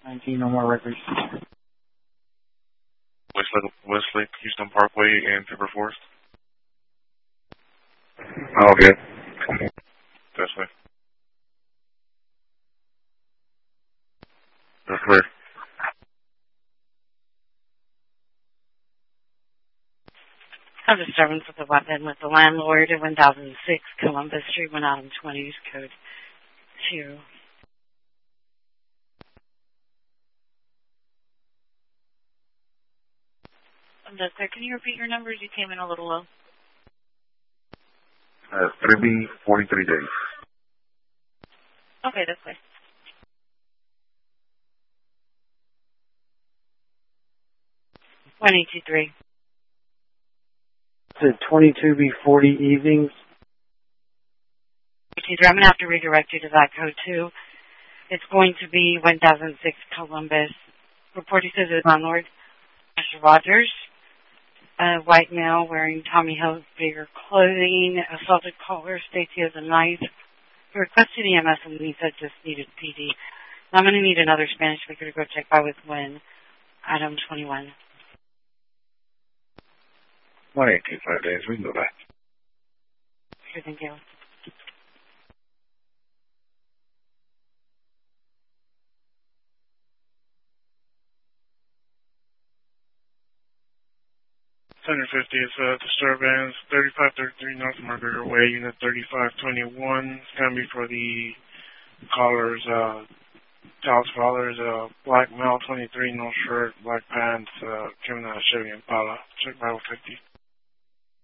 19, no more records. Westlake, Houston Parkway, and Pepper Forest. Oh, okay. That's right. That's clear. A disturbance with a weapon with the landlord at 1006 Columbus Street, 120s, code 2. That's there. Can you repeat your numbers? You came in a little low. 3B, 43 days. Okay, that's fine. One 823. It's 22B40 evenings. I'm going to have to redirect you to that code 2. It's going to be 1006 Columbus. Reporting to the landlord, Mr. Rogers. A white male wearing Tommy Hilfiger clothing, assaulted caller, states he has a knife. He requested EMS and he said just needed PD. I'm going to need another Spanish speaker to go check by with Wynn. Item 21. 185 days. We can go back. Sure, thank you. Center 50 is disturbance, 3533 North Margaret Way, Unit 3521. It's going to be for the caller's, child's father's, black male, 23, no shirt, black pants, coming out of Chevy Impala. Check by 50.